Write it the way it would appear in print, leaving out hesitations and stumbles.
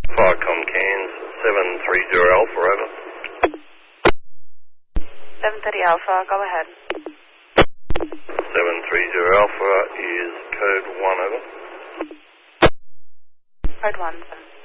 Firecom Cairns, 730 Alpha, over. 730 Alpha, go ahead. 730 Alpha is code 1, over. Code 1, 730.